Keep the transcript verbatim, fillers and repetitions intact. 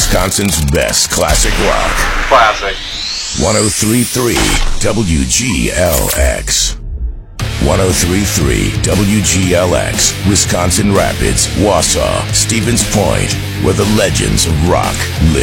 Wisconsin's best classic rock. Classic. ten thirty-three W G L X. ten thirty-three W G L X, Wisconsin Rapids, Wausau, Stevens Point, where the legends of rock live.